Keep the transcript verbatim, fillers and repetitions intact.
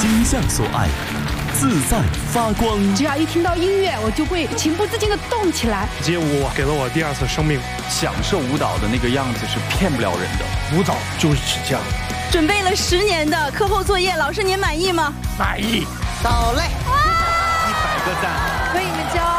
心向所爱，自在发光。 只要一听到音乐，我就会情不自禁地动起来。 街舞给了我第二次生命， 享受舞蹈的那个样子是骗不了人的， 舞蹈就是这样。 准备了十年的课后作业，老师您满意吗？ 满意。 到嘞， 一百个赞， 为你们骄傲。